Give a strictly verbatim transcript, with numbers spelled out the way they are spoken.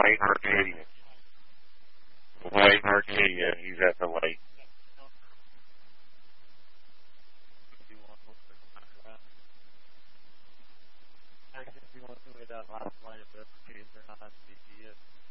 White Arcadia. White Arcadia. He's at the light. Actually, if you want to wait that last line of this, they're not on C P S.